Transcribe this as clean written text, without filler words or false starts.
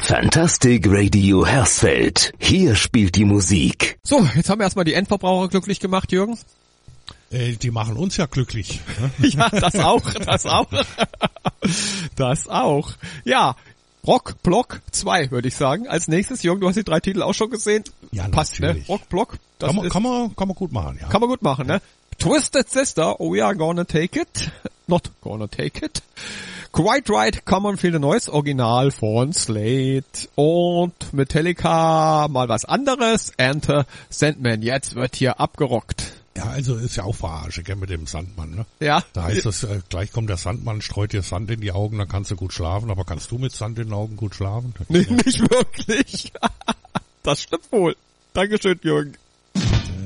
Fantastic Radio Hersfeld. Hier spielt die Musik. So, jetzt haben wir erstmal die Endverbraucher glücklich gemacht, Jürgen. Die machen uns ja glücklich. Ne? Ja, das auch. Das auch. Ja, Rock Block 2, würde ich sagen. Als nächstes, Jürgen, du hast die 3 Titel auch schon gesehen. Ja, passt, natürlich. Ne? Rock Block. Kann man gut machen, ja. Kann man gut machen, ne? Twisted Sister, We Are Gonna Take It. Not Gonna Take It. Quite Right, Come On Feel the Noise, Original von Slade. Und Metallica, mal was anderes. Enter Sandman. Jetzt wird hier abgerockt. Ja, also ist ja auch Verarsche, gell, mit dem Sandmann, ne? Ja. Da heißt das, gleich kommt der Sandmann, streut dir Sand in die Augen, dann kannst du gut schlafen. Aber kannst du mit Sand in den Augen gut schlafen? Nee, nicht wirklich. Das stimmt wohl. Dankeschön, Jürgen.